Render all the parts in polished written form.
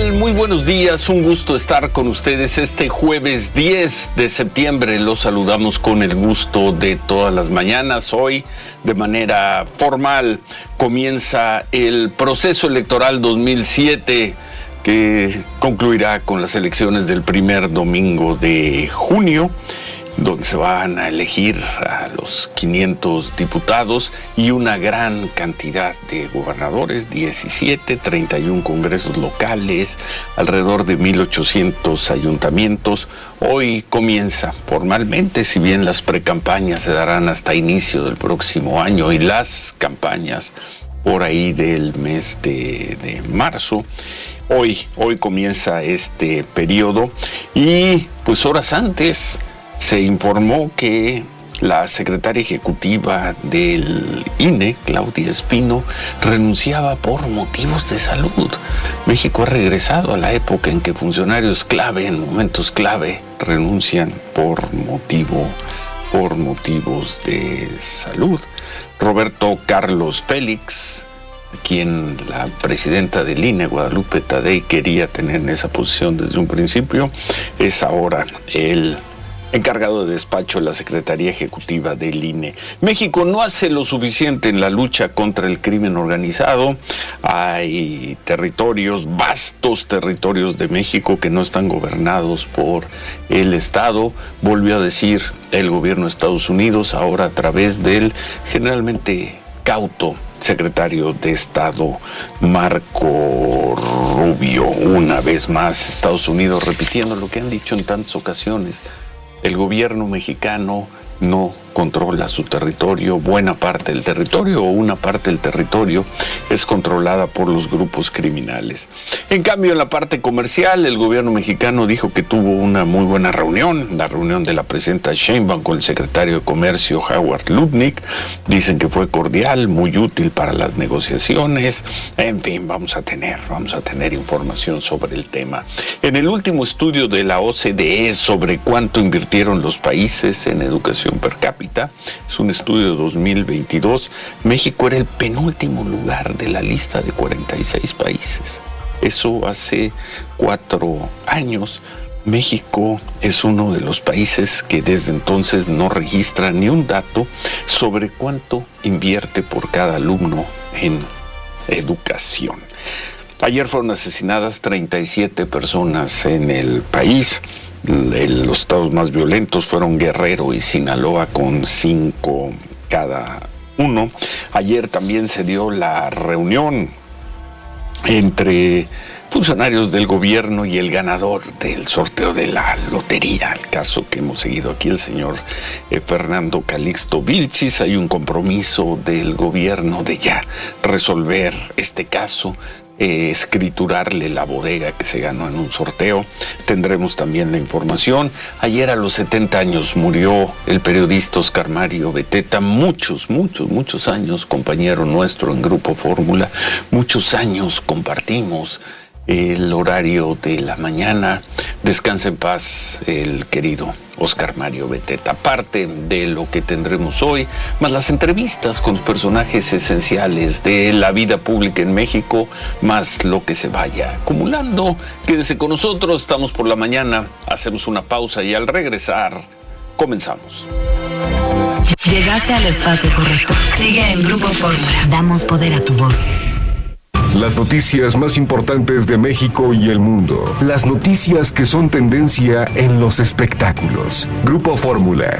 tal? Muy buenos días, un gusto estar con ustedes este jueves 10 de septiembre. Los saludamos con el gusto de todas las mañanas. Hoy, de manera formal, comienza el proceso electoral 2007 que concluirá con las elecciones del primer domingo de junio, donde se van a elegir a los 500 diputados y una gran cantidad de gobernadores, 17, 31 congresos locales, alrededor de 1,800 ayuntamientos. Hoy comienza formalmente, si bien las precampañas se darán hasta inicio del próximo año y las campañas por ahí del mes de marzo. Hoy comienza este periodo y pues horas antes se informó que la secretaria ejecutiva del INE, Claudia Espino, renunciaba por motivos de salud. México ha regresado a la época en que funcionarios clave, en momentos clave, renuncian por motivos de salud. Roberto Carlos Félix, quien la presidenta del INE, Guadalupe Tadei, quería tener en esa posición desde un principio, es ahora el encargado de despacho de la Secretaría Ejecutiva del INE. México no hace lo suficiente en la lucha contra el crimen organizado. Hay territorios, vastos territorios de México que no están gobernados por el Estado, volvió a decir el gobierno de Estados Unidos, ahora a través del generalmente cauto secretario de Estado Marco Rubio. Una vez más, Estados Unidos repitiendo lo que han dicho en tantas ocasiones. El gobierno mexicano no controla su territorio, buena parte del territorio o una parte del territorio es controlada por los grupos criminales. En cambio, en la parte comercial, el gobierno mexicano dijo que tuvo una muy buena reunión, la reunión de la presidenta Sheinbaum con el secretario de Comercio Howard Lutnick. Dicen que fue cordial, muy útil para las negociaciones. En fin, vamos a tener información sobre el tema. En el último estudio de la OCDE sobre cuánto invirtieron los países en educación per cápita, es un estudio de 2022, México era el penúltimo lugar de la lista de 46 países. Eso hace 4 años. México es uno de los países que desde entonces no registra ni un dato sobre cuánto invierte por cada alumno en educación. Ayer fueron asesinadas 37 personas en el país. Los estados más violentos fueron Guerrero y Sinaloa, con 5 cada uno. Ayer también se dio la reunión entre funcionarios del gobierno y el ganador del sorteo de la lotería, el caso que hemos seguido aquí, el señor Fernando Calixto Vilchis. Hay un compromiso del gobierno de ya resolver este caso, escriturarle la bodega que se ganó en un sorteo. Tendremos también la información. Ayer a los 70 años murió el periodista Oscar Mario Beteta, muchos años compañero nuestro en Grupo Fórmula, muchos años compartimos el horario de la mañana. Descansa en paz el querido Oscar Mario Beteta. Parte de lo que tendremos hoy, más las entrevistas con los personajes esenciales de la vida pública en México, más lo que se vaya acumulando. Quédese con nosotros, estamos por la mañana, hacemos una pausa y al regresar, comenzamos. Llegaste al espacio correcto. Sigue en Grupo Fórmula. Damos poder a tu voz. Las noticias más importantes de México y el mundo. Las noticias que son tendencia en los espectáculos. Grupo Fórmula.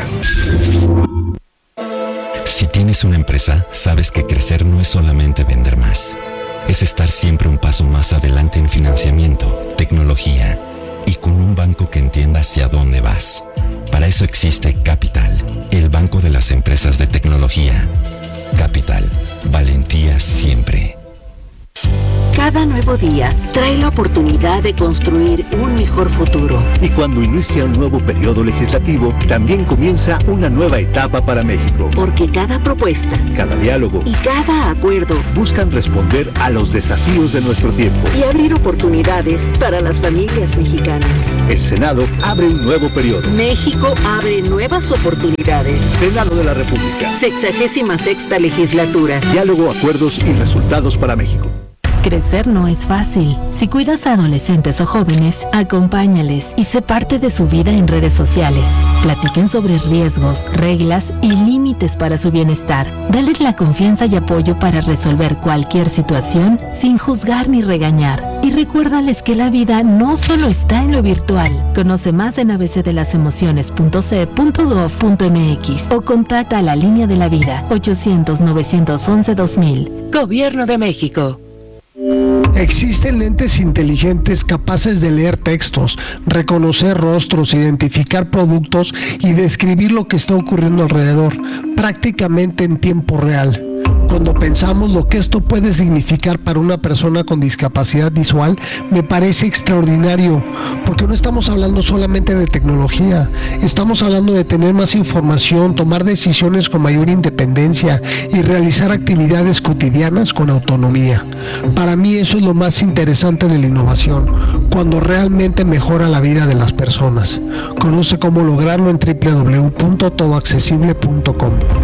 Si tienes una empresa, sabes que crecer no es solamente vender más. Es estar siempre un paso más adelante en financiamiento, tecnología y con un banco que entienda hacia dónde vas. Para eso existe Capital, el banco de las empresas de tecnología. Capital, valentía siempre. Cada nuevo día trae la oportunidad de construir un mejor futuro. Y cuando inicia un nuevo periodo legislativo, también comienza una nueva etapa para México. Porque cada propuesta, cada diálogo y cada acuerdo buscan responder a los desafíos de nuestro tiempo y abrir oportunidades para las familias mexicanas. El Senado abre un nuevo periodo. México abre nuevas oportunidades. Senado de la República. 66ª legislatura. Diálogo, acuerdos y resultados para México. Crecer no es fácil. Si cuidas a adolescentes o jóvenes, acompáñales y sé parte de su vida en redes sociales. Platiquen sobre riesgos, reglas y límites para su bienestar. Dales la confianza y apoyo para resolver cualquier situación sin juzgar ni regañar. Y recuérdales que la vida no solo está en lo virtual. Conoce más en abcdelasemociones.ce.gov.mx o contacta a la Línea de la Vida 800-911-2000. Gobierno de México. Existen lentes inteligentes capaces de leer textos, reconocer rostros, identificar productos y describir lo que está ocurriendo alrededor, prácticamente en tiempo real. Cuando pensamos lo que esto puede significar para una persona con discapacidad visual, me parece extraordinario, porque no estamos hablando solamente de tecnología, estamos hablando de tener más información, tomar decisiones con mayor independencia y realizar actividades cotidianas con autonomía. Para mí eso es lo más interesante de la innovación, cuando realmente mejora la vida de las personas. Conoce cómo lograrlo en www.todoaccesible.com.